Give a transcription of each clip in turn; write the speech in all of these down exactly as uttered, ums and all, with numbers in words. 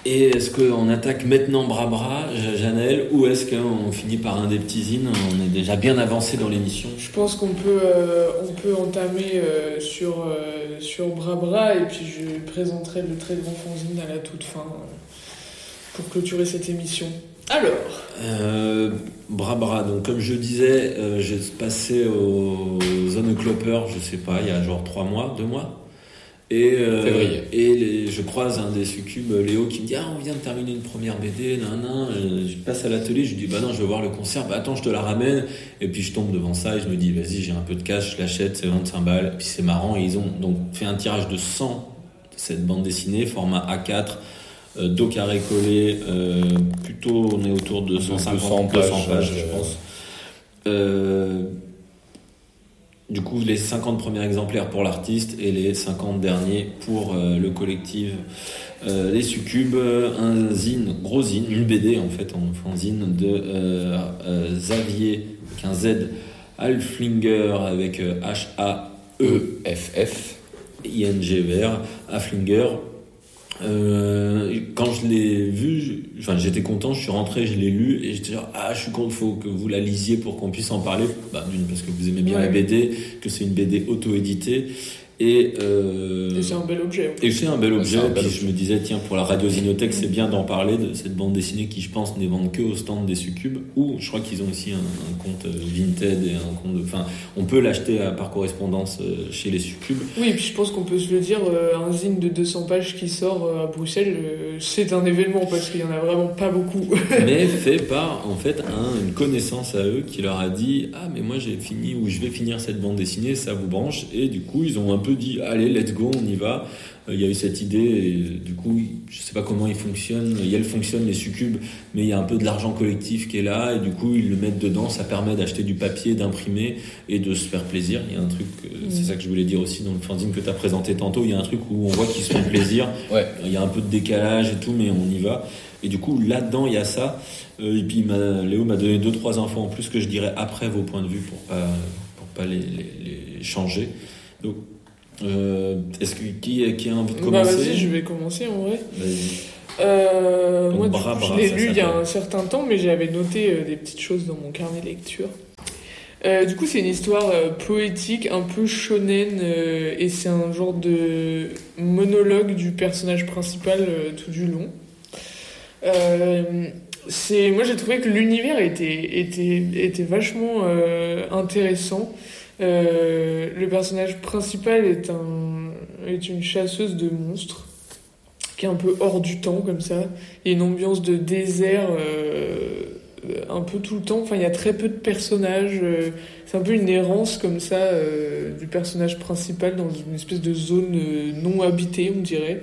Et est-ce qu'on attaque maintenant bras bras, Janelle, ou est-ce qu'on finit par un des petits zines? On est déjà bien avancé dans l'émission. Je pense qu'on peut, euh, on peut entamer euh, sur, euh, sur bras bras, et puis je présenterai le très grand fanzine à la toute fin euh, pour clôturer cette émission. Alors euh, Bras bras, donc comme je disais, euh, j'ai passé au Zone Clopper, je sais pas, il y a genre trois mois, deux mois. Et, euh, et les, je croise un des succubes, Léo, qui me dit « Ah, on vient de terminer une première B D, nan, nan. » Je passe à l'atelier, je lui dis « Bah non, je veux voir le concert. Bah attends, je te la ramène. » Et puis je tombe devant ça et je me dis « Vas-y, j'ai un peu de cash, je l'achète, c'est vingt-cinq balles. » Et puis c'est marrant, et ils ont donc fait un tirage de cent de cette bande dessinée, format A quatre, euh, dos carré collé, euh, plutôt on est autour de cent cinquante, deux cents pages, je pense. Euh... Du coup, les cinquante premiers exemplaires pour l'artiste et les cinquante derniers pour euh, le collectif euh, Les Succubes. Un zine, gros zine, une B D en fait, en fanzine de euh, euh, Xavier, avec un Z, Haflinger avec euh, H A E F F I N G V R, Haflinger. Euh, quand je l'ai vu, je, enfin j'étais content, je suis rentré, je l'ai lu et j'étais genre ah je suis content, faut que vous la lisiez pour qu'on puisse en parler. Bah d'une parce que vous aimez bien ouais. la B D, que c'est une B D auto-éditée et, euh, et c'est un bel objet. Et c'est un bel objet. Un et bel puis objet. je me disais tiens pour la radio Zinothèque c'est bien d'en parler de cette bande dessinée qui je pense n'est vendue que au stand des Succubes ou je crois qu'ils ont aussi un, un compte Vinted et un compte, enfin on peut l'acheter à, par correspondance chez les Succubes. Oui et puis je pense qu'on peut se le dire, un zine de deux cents pages qui sort à Bruxelles, c'est un événement parce qu'il y en a vraiment pas beaucoup. Mais fait par en fait un, une connaissance à eux qui leur a dit ah mais moi j'ai fini ou je vais finir cette bande dessinée, ça vous branche? Et du coup ils ont un peu dit allez let's go on y va. Il y a eu cette idée et du coup je sais pas comment ils fonctionnent, ils fonctionnent les Succubes mais il y a un peu de l'argent collectif qui est là et du coup ils le mettent dedans, ça permet d'acheter du papier, d'imprimer et de se faire plaisir. Il y a un truc, mmh. c'est ça que je voulais dire aussi dans le fanzine que tu as présenté tantôt, il y a un truc où on voit qu'ils se font plaisir, ouais. Il y a un peu de décalage et tout mais on y va et du coup là-dedans il y a ça euh, et puis m'a, Léo m'a donné deux trois infos en plus que je dirais après vos points de vue pour pas, pour pas les, les, les changer. Donc Euh, est-ce que qui, qui a envie de commencer? Bah vas-y, je vais commencer en vrai. Vas-y. Euh, moi, bras, du coup, bras, je l'ai ça, lu ça il y a un certain temps, mais j'avais noté euh, des petites choses dans mon carnet de lecture. Euh, du coup, c'est une histoire euh, poétique, un peu shonen, euh, et c'est un genre de monologue du personnage principal euh, tout du long. Euh, c'est, moi, j'ai trouvé que l'univers était, était, était vachement euh, intéressant. Euh, le personnage principal est, un, est une chasseuse de monstres qui est un peu hors du temps comme ça. Il y a une ambiance de désert euh, un peu tout le temps. Enfin, il y a très peu de personnages. Euh, c'est un peu une errance comme ça euh, du personnage principal dans une espèce de zone euh, non habitée, on dirait.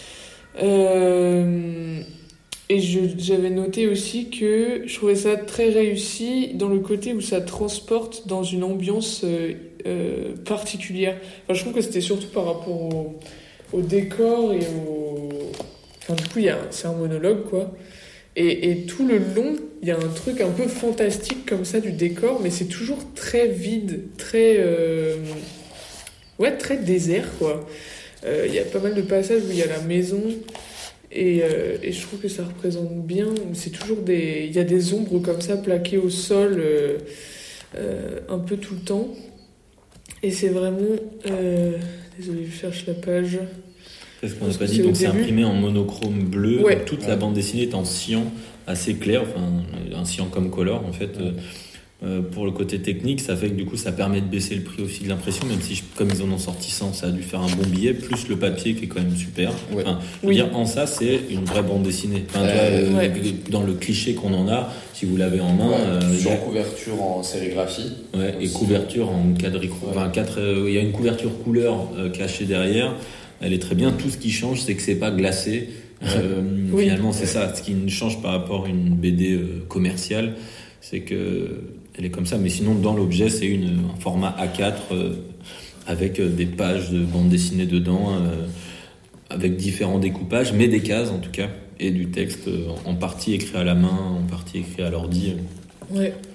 Euh... Et je, j'avais noté aussi que je trouvais ça très réussi dans le côté où ça transporte dans une ambiance euh, euh, particulière. Enfin, je trouve que c'était surtout par rapport au, au décor et au... Enfin, du coup, il y a, c'est un monologue, quoi. Et, et tout le long, il y a un truc un peu fantastique comme ça du décor, mais c'est toujours très vide, très... Euh... Ouais, très désert, quoi. Euh, il y a pas mal de passages où il y a la maison... Et, euh, et je trouve que ça représente bien. C'est toujours des, il y a des ombres comme ça plaquées au sol, euh, euh, un peu tout le temps. Et c'est vraiment. Euh, désolé, je cherche la page. Parce qu'on n'a pas dit, donc c'est imprimé en monochrome bleu. Ouais. Donc toute ouais. la bande dessinée est en cyan assez clair, enfin un cyan comme color en fait. Ouais. Euh, pour le côté technique, ça fait que du coup ça permet de baisser le prix aussi de l'impression, même si je, comme ils en ont sorti cent, ça a dû faire un bon billet, plus le papier qui est quand même super. Ouais. Enfin, je veux oui. dire, en ça c'est une vraie bande dessinée. Enfin, euh, toi, ouais. Dans le cliché qu'on en a, si vous l'avez en main, ouais. euh, sur a... couverture en sérigraphie. Ouais, et couverture en quadricro. Ouais. Enfin, quatre, euh, il y a une couverture couleur euh, cachée derrière. Elle est très bien. Tout ce qui change, c'est que c'est pas glacé. Euh, oui. Finalement, c'est ça. Ce qui change par rapport à une B D euh, commerciale, c'est que elle est comme ça, mais sinon dans l'objet c'est une, un format A quatre euh, avec euh, des pages de bande dessinée dedans, euh, avec différents découpages, mais des cases en tout cas, et du texte euh, en partie écrit à la main, en partie écrit à l'ordi. Ouais.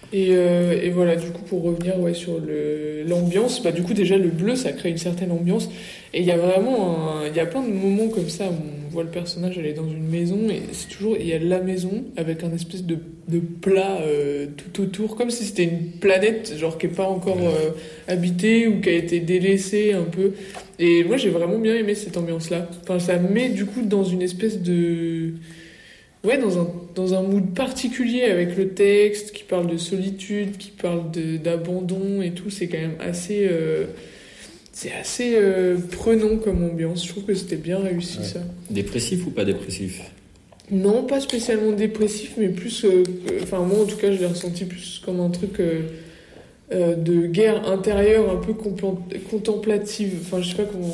Et, euh, et voilà, du coup, pour revenir ouais, sur le, l'ambiance, bah, du coup, déjà, le bleu, ça crée une certaine ambiance. Et il y a vraiment un, il y a plein de moments comme ça où on voit le personnage aller dans une maison, et c'est toujours, il y a la maison avec un espèce de, de plat euh, tout autour, comme si c'était une planète, genre qui n'est pas encore euh, habitée ou qui a été délaissée un peu. Et moi, j'ai vraiment bien aimé cette ambiance-là. Enfin, ça met du coup dans une espèce de... Ouais, dans un, dans un mood particulier avec le texte qui parle de solitude, qui parle de, d'abandon et tout. C'est quand même assez... Euh, c'est assez euh, prenant comme ambiance. Je trouve que c'était bien réussi, ouais. Ça. Dépressif ou pas dépressif ? Non, pas spécialement dépressif, mais plus... Enfin, euh, moi, en tout cas, je l'ai ressenti plus comme un truc... Euh, euh, de guerre intérieure un peu compl- contemplative. Enfin, je sais pas comment...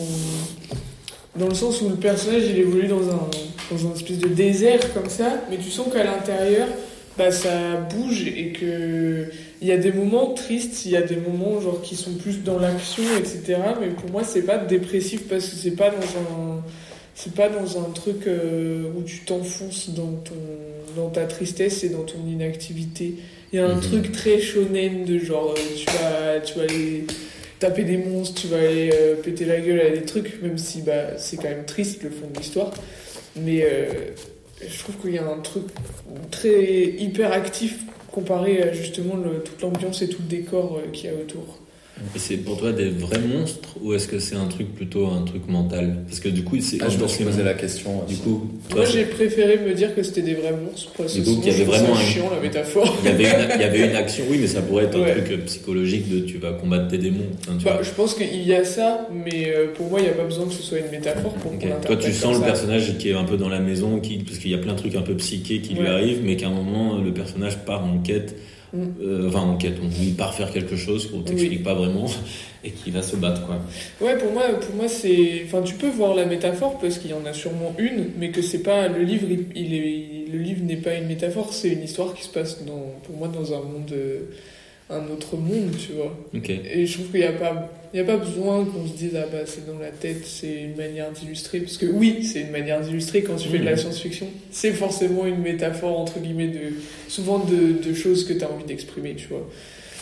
Dans le sens où le personnage, il évolue dans un, dans un espèce de désert comme ça, mais tu sens qu'à l'intérieur, bah, ça bouge et que il y a des moments tristes, il y a des moments genre qui sont plus dans l'action, et cetera. Mais pour moi, c'est pas dépressif parce que c'est pas dans un, c'est pas dans un truc euh, où tu t'enfonces dans ton, dans ta tristesse et dans ton inactivité. Il y a un mmh. truc très shonen de genre, tu vas, tu vas aller taper des monstres, tu vas aller euh, péter la gueule à des trucs, même si bah, c'est quand même triste le fond de l'histoire. Mais euh, je trouve qu'il y a un truc très hyper actif comparé à justement le, toute l'ambiance et tout le décor euh, qu'il y a autour. Et c'est pour toi des vrais monstres ou est-ce que c'est un truc plutôt un truc mental ? Parce que du coup, c'est. Ah, je me suis posé la question. Du coup, toi, moi j'ai préféré me dire que c'était des vrais monstres parce que du coup, il y avait vraiment un chiant la métaphore. Il y avait une, il y avait une action, oui, mais ça pourrait être un ouais. truc psychologique de tu vas combattre tes démons. Enfin, tu bah, je pense qu'il y a ça, mais pour moi il n'y a pas besoin que ce soit une métaphore pour okay. qu'on Toi, tu sens le ça. personnage qui est un peu dans la maison, qui parce qu'il y a plein de trucs un peu psychés qui ouais. lui arrivent, mais qu'à un moment le personnage part en quête. Mm. Euh, enfin en quête, il part faire quelque chose qu'on t'explique oui. pas vraiment et qui va se battre quoi. Ouais, pour moi, pour moi c'est, enfin tu peux voir la métaphore parce qu'il y en a sûrement une, mais que c'est pas le livre, il, il est, le livre n'est pas une métaphore, c'est une histoire qui se passe dans, pour moi dans un monde, un autre monde, tu vois. Okay. Et je trouve qu'il y a pas, il y a pas besoin qu'on se dise ah bah c'est dans la tête, c'est une manière d'illustrer, parce que oui, c'est une manière d'illustrer quand tu mmh. fais de la science-fiction, c'est forcément une métaphore entre guillemets de, souvent de, de choses que tu as envie d'exprimer, tu vois.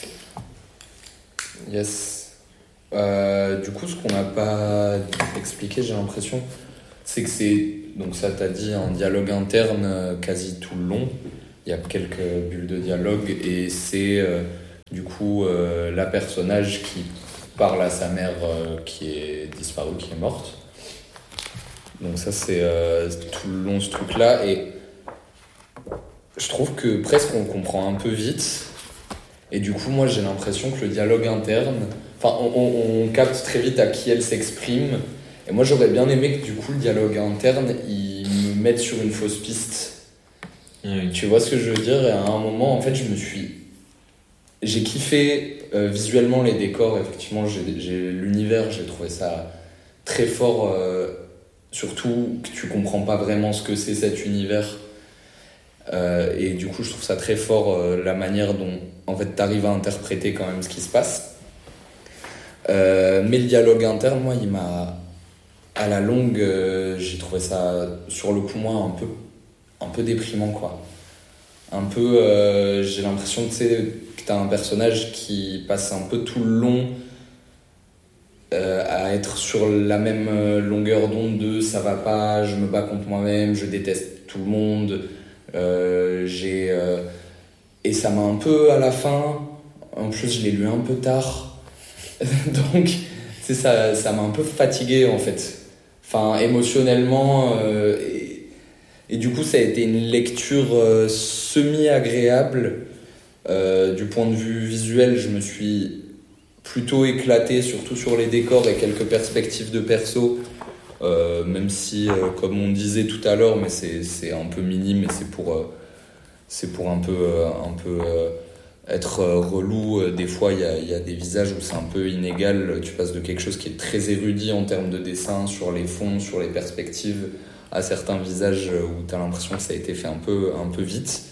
Yes. Euh, du coup, ce qu'on n'a pas expliqué, j'ai l'impression, c'est que c'est, donc ça t'a dit, un dialogue interne quasi tout le long. Il y a quelques bulles de dialogue et c'est euh, du coup euh, la personnage qui parle à sa mère euh, qui est disparue, qui est morte. Donc ça, c'est euh, tout le long ce truc-là. Et je trouve que presque on comprend un peu vite. Et du coup, moi, j'ai l'impression que le dialogue interne... Enfin, on, on, on capte très vite à qui elle s'exprime. Et moi, j'aurais bien aimé que, du coup, le dialogue interne, il me mette sur une fausse piste. Oui. Tu vois ce que je veux dire ? Et à un moment, en fait, je me suis... J'ai kiffé euh, visuellement les décors. Effectivement, j'ai, j'ai, l'univers, j'ai trouvé ça très fort. Euh, surtout que tu comprends pas vraiment ce que c'est cet univers. Euh, et du coup, je trouve ça très fort, euh, la manière dont, en fait, t'arrives à interpréter quand même ce qui se passe. Euh, mais le dialogue interne, moi, il m'a... À la longue, euh, j'ai trouvé ça, sur le coup, moi, un peu, un peu déprimant, quoi. Un peu... Euh, j'ai l'impression que, que t'as un personnage qui passe un peu tout le long euh, à être sur la même longueur d'onde de « ça va pas, je me bats contre moi-même, je déteste tout le monde ». Euh, j'ai euh, et ça m'a un peu à la fin, en plus je l'ai lu un peu tard donc c'est ça, ça m'a un peu fatigué en fait, enfin émotionnellement euh, et, et du coup ça a été une lecture euh, semi-agréable euh, du point de vue visuel. Je me suis plutôt éclaté, surtout sur les décors et quelques perspectives de perso. Euh, même si, euh, comme on disait tout à l'heure, mais c'est, c'est un peu minime et c'est pour, euh, c'est pour un peu, euh, un peu euh, être euh, relou. Des fois, il y a, y a des visages où c'est un peu inégal. Tu passes de quelque chose qui est très érudit en termes de dessin, sur les fonds, sur les perspectives, à certains visages où tu as l'impression que ça a été fait un peu, un peu vite.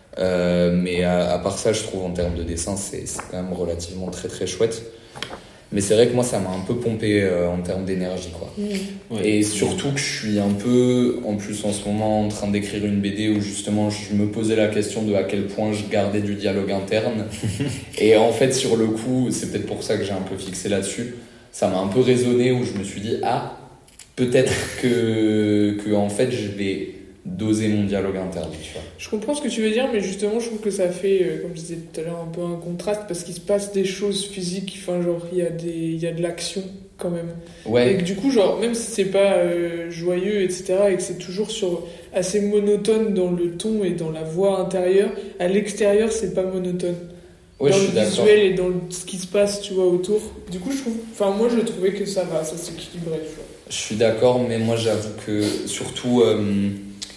Euh, mais à, à part ça, je trouve en termes de dessin, c'est, c'est quand même relativement très très chouette. Mais c'est vrai que moi, ça m'a un peu pompé euh, en termes d'énergie, quoi. Mmh. Ouais. Et surtout que je suis un peu, en plus en ce moment, en train d'écrire une B D où justement je me posais la question de à quel point je gardais du dialogue interne. Et en fait, sur le coup, c'est peut-être pour ça que j'ai un peu fixé là-dessus, ça m'a un peu résonné où je me suis dit, ah, peut-être que, que en fait, je vais doser mon dialogue interne, tu vois. Je comprends ce que tu veux dire, mais justement, je trouve que ça fait, euh, comme je disais tout à l'heure, un peu un contraste parce qu'il se passe des choses physiques, enfin, genre, il y a des, il y a de l'action quand même. Ouais. Et que du coup, genre, même si c'est pas euh, joyeux, et cetera, et que c'est toujours sur, assez monotone dans le ton et dans la voix intérieure, à l'extérieur, c'est pas monotone. Ouais, dans je le suis visuel d'accord. et dans le, ce qui se passe, tu vois, autour. Du coup, je trouve, enfin, moi, je trouvais que ça va, ça s'équilibrait, tu vois. Je suis d'accord, mais moi, j'avoue que surtout, euh,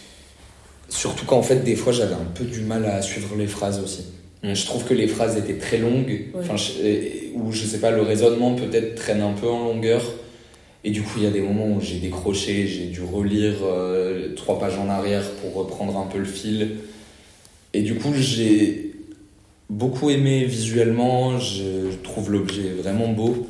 surtout qu'en fait, des fois, j'avais un peu du mal à suivre les phrases aussi. Mmh. Je trouve que les phrases étaient très longues, ouais. enfin, ou je sais pas, le raisonnement peut-être traîne un peu en longueur. Et du coup, il y a des moments où j'ai décroché, j'ai dû relire euh, trois pages en arrière pour reprendre un peu le fil. Et du coup, j'ai beaucoup aimé visuellement, je trouve l'objet vraiment beau.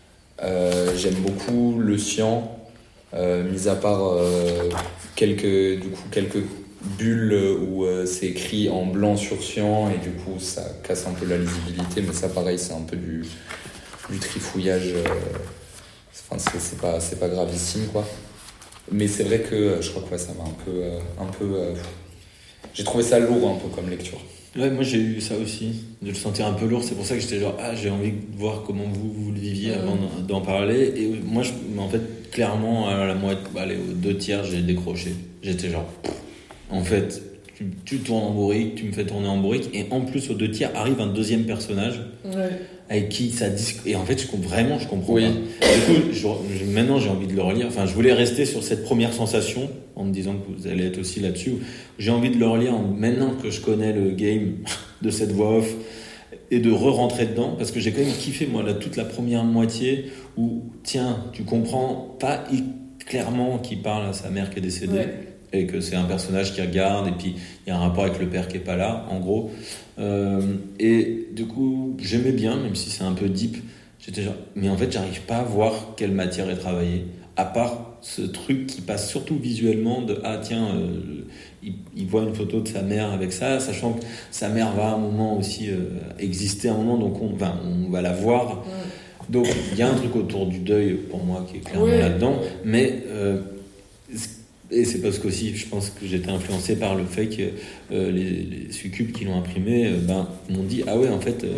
Euh, j'aime beaucoup le cyan, euh, mis à part euh, quelques, du coup, quelques bulles où euh, c'est écrit en blanc sur cyan et du coup ça casse un peu la lisibilité, mais ça pareil c'est un peu du, du trifouillage, euh, enfin, c'est, c'est, pas, c'est pas gravissime quoi. Mais c'est vrai que euh, je crois que ouais, ça m'a un peu... Euh, un peu euh, j'ai trouvé ça lourd un peu comme lecture. Ouais, moi j'ai eu ça aussi, de le sentir un peu lourd, c'est pour ça que j'étais genre, ah j'ai envie de voir comment vous, vous le viviez avant mmh. d'en parler. Et moi, je, en fait, clairement, à la moitié, allez, aux deux tiers, j'ai décroché. J'étais genre, en fait, tu, tu tournes en bourrique, tu me fais tourner en bourrique, et en plus, aux deux tiers, arrive un deuxième personnage ouais. avec qui ça discute. Et en fait, je, vraiment, je comprends oui. pas. Du coup, je, je, maintenant, j'ai envie de le relire. Enfin, je voulais rester sur cette première sensation, en me disant que vous allez être aussi là-dessus. J'ai envie de le relire en, maintenant que je connais le game de cette voix off et de re-rentrer dedans, parce que j'ai quand même kiffé, moi, là, toute la première moitié où, tiens, tu comprends pas clairement qu'il parle à sa mère qui est décédée. Ouais. Et que c'est un personnage qui regarde, et puis il y a un rapport avec le père qui est pas là, en gros. Euh, et du coup, j'aimais bien, même si c'est un peu deep, j'étais genre, mais en fait, j'arrive pas à voir quelle matière est travaillée, à part ce truc qui passe surtout visuellement de, ah tiens, euh, il, il voit une photo de sa mère avec ça, sachant que sa mère va à un moment aussi euh, exister à un moment, donc on, enfin, on va la voir. Ouais. Donc il y a un truc autour du deuil, pour moi, qui est clairement ouais. là-dedans, mais... Euh, et c'est parce qu'aussi, je pense que j'étais influencé par le fait que euh, les, les succubes qui l'ont imprimé euh, ben, m'ont dit « Ah ouais, en fait, euh,